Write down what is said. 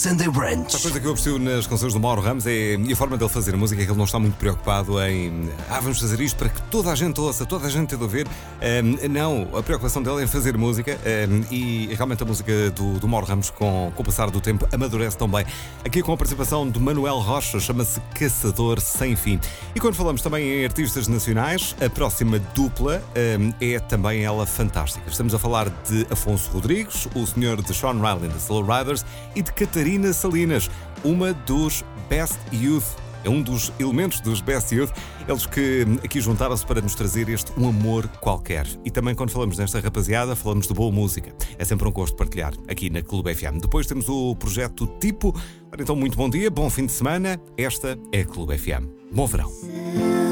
Sunday Brunch. A coisa que eu aprecio nas canções do Mauro Ramos é a forma dele fazer música, que ele não está muito preocupado em vamos fazer isto para que toda a gente ouça, toda a gente tenha de ouvir. Não, a preocupação dele é fazer música e realmente a música do Mauro Ramos, com o passar do tempo, amadurece tão bem. Aqui com a participação de Manuel Rocha, chama-se Caçador Sem Fim. E quando falamos também em artistas nacionais, a próxima dupla é também ela fantástica. Estamos a falar de Afonso Rodrigues, o senhor de Sean Riley da Slow Riders, e de Catarina Salinas, uma dos Best Youth. É um dos elementos dos Best Youth, eles que aqui juntaram-se para nos trazer este Um Amor Qualquer. E também quando falamos nesta rapaziada, falamos de boa música. É sempre um gosto partilhar aqui na Clube FM. Depois temos o projeto Tipo. Ora, então, muito bom dia, bom fim de semana. Esta é a Clube FM. Bom verão.